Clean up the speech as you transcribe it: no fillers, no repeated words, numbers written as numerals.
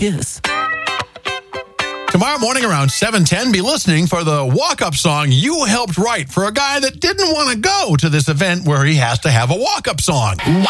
Kiss. Tomorrow morning around 7:10, be listening for the walk-up song you helped write for a guy that didn't want to go to this event where he has to have a walk-up song.